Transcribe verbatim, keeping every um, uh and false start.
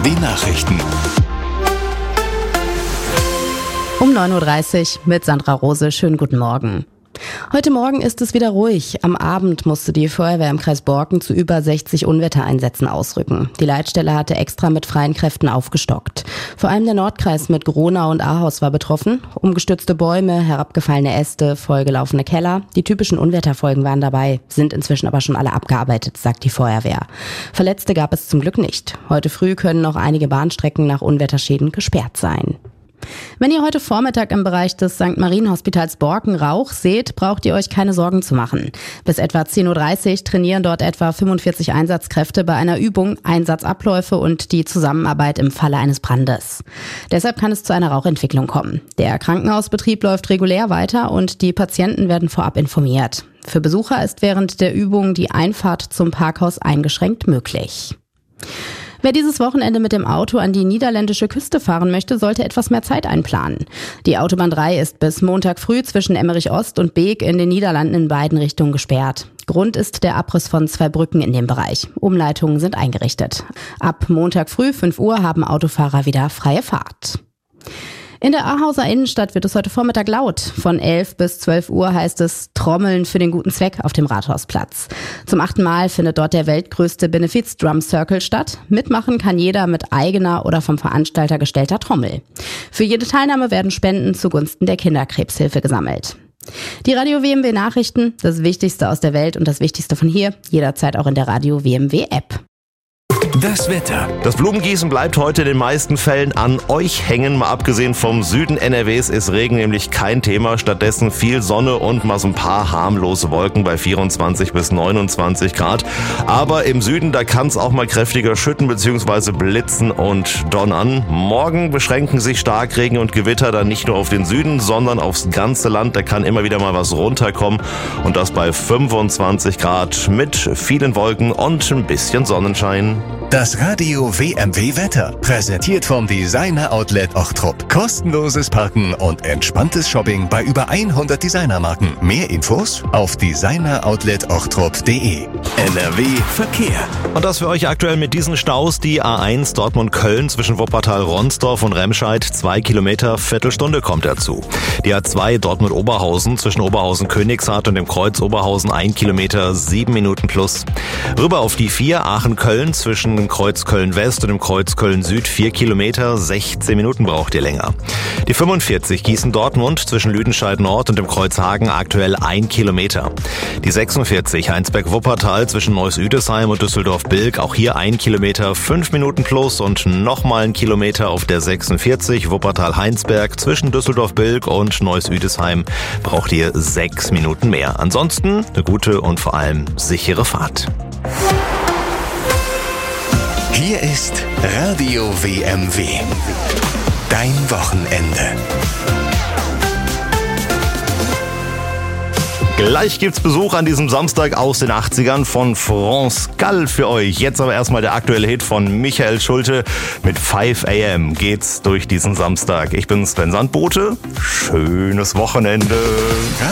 W Nachrichten. Um neun Uhr dreißig mit Sandra Rose. Schönen guten Morgen. Heute Morgen ist es wieder ruhig. Am Abend musste die Feuerwehr im Kreis Borken zu über sechzig Unwettereinsätzen ausrücken. Die Leitstelle hatte extra mit freien Kräften aufgestockt. Vor allem der Nordkreis mit Gronau und Ahaus war betroffen. Umgestürzte Bäume, herabgefallene Äste, vollgelaufene Keller. Die typischen Unwetterfolgen waren dabei, sind inzwischen aber schon alle abgearbeitet, sagt die Feuerwehr. Verletzte gab es zum Glück nicht. Heute früh können noch einige Bahnstrecken nach Unwetterschäden gesperrt sein. Wenn ihr heute Vormittag im Bereich des Sankt Marienhospitals Borken Rauch seht, braucht ihr euch keine Sorgen zu machen. Bis etwa zehn Uhr dreißig trainieren dort etwa fünfundvierzig Einsatzkräfte bei einer Übung, Einsatzabläufe und die Zusammenarbeit im Falle eines Brandes. Deshalb kann es zu einer Rauchentwicklung kommen. Der Krankenhausbetrieb läuft regulär weiter und die Patienten werden vorab informiert. Für Besucher ist während der Übung die Einfahrt zum Parkhaus eingeschränkt möglich. Wer dieses Wochenende mit dem Auto an die niederländische Küste fahren möchte, sollte etwas mehr Zeit einplanen. Die Autobahn drei ist bis Montag früh zwischen Emmerich Ost und Beek in den Niederlanden in beiden Richtungen gesperrt. Grund ist der Abriss von zwei Brücken in dem Bereich. Umleitungen sind eingerichtet. Ab Montag früh fünf Uhr haben Autofahrer wieder freie Fahrt. In der Ahauser Innenstadt wird es heute Vormittag laut. Von elf bis zwölf Uhr heißt es Trommeln für den guten Zweck auf dem Rathausplatz. Zum achten Mal findet dort der weltgrößte Benefiz-Drum Circle statt. Mitmachen kann jeder mit eigener oder vom Veranstalter gestellter Trommel. Für jede Teilnahme werden Spenden zugunsten der Kinderkrebshilfe gesammelt. Die Radio W M W Nachrichten, das Wichtigste aus der Welt und das Wichtigste von hier, jederzeit auch in der Radio W M W App. Das Wetter. Das Blumengießen bleibt heute in den meisten Fällen an euch hängen. Mal abgesehen vom Süden N R Ws ist Regen nämlich kein Thema. Stattdessen viel Sonne und mal so ein paar harmlose Wolken bei vierundzwanzig bis neunundzwanzig Grad. Aber im Süden, da kann es auch mal kräftiger schütten bzw. blitzen und donnern. Morgen beschränken sich Starkregen und Gewitter dann nicht nur auf den Süden, sondern aufs ganze Land. Da kann immer wieder mal was runterkommen. Und das bei fünfundzwanzig Grad mit vielen Wolken und ein bisschen Sonnenschein. Das Radio W M W Wetter, präsentiert vom Designer Outlet Ochtrup. Kostenloses Parken und entspanntes Shopping bei über hundert Designermarken. Mehr Infos auf designer outlet ochtrup punkt de. N R W Verkehr. Und das für euch aktuell mit diesen Staus. Die A eins Dortmund-Köln zwischen Wuppertal-Ronsdorf und Remscheid, zwei Kilometer, Viertelstunde kommt dazu. Die A zwei Dortmund-Oberhausen zwischen Oberhausen-Königshardt und dem Kreuz Oberhausen, ein Kilometer, sieben Minuten plus. Rüber auf die vier Aachen-Köln zwischen dem Kreuz Köln-West und dem Kreuz Köln-Süd, vier Kilometer, sechzehn Minuten braucht ihr länger. Die fünfundvierzig Gießen-Dortmund zwischen Lüdenscheid-Nord und dem Kreuz Hagen, aktuell ein Kilometer. Die sechsundvierzig Heinsberg-Wuppertal zwischen Neuss-Üdesheim und Düsseldorf-Bilk, auch hier ein Kilometer, fünf Minuten plus und nochmal ein Kilometer auf der sechsundvierzig Wuppertal-Heinsberg zwischen Düsseldorf-Bilk und Neuss-Üdesheim braucht ihr sechs Minuten mehr. Ansonsten eine gute und vor allem sichere Fahrt. Hier ist Radio W M W. Dein Wochenende. Gleich gibt's Besuch an diesem Samstag aus den achtzigern von France Gall für euch. Jetzt aber erstmal der aktuelle Hit von Michael Schulte. Mit five a m geht's durch diesen Samstag. Ich bin Sven Sandbote. Schönes Wochenende.